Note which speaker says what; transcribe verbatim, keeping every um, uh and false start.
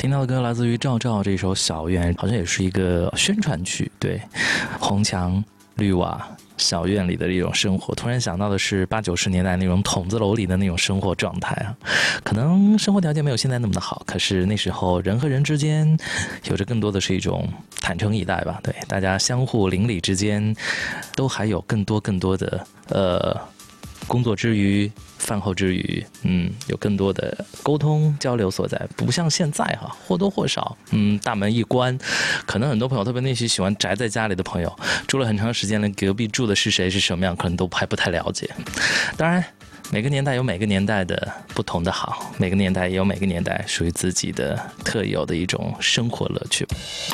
Speaker 1: 听到的歌来自于赵照这首《小院》，好像也是一个宣传曲，对，红墙绿瓦小院里的一种生活，突然想到的是八九十年代那种筒子楼里的那种生活状态啊。可能生活条件没有现在那么的好，可是那时候人和人之间有着更多的是一种坦诚以待吧。对，大家相互邻里之间都还有更多更多的呃工作之余。饭后之余，嗯，有更多的沟通交流所在，不像现在哈，或多或少，嗯，大门一关，可能很多朋友，特别那些喜欢宅在家里的朋友，住了很长时间了，隔壁住的是谁是什么样，可能都还不太了解。当然，每个年代有每个年代的不同的好，每个年代也有每个年代属于自己的特有的一种生活乐趣。